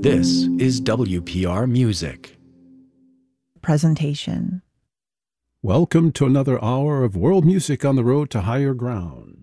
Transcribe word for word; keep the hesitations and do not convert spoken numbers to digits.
This is W P R Music. Presentation. Welcome to another hour of world music on the road to higher ground.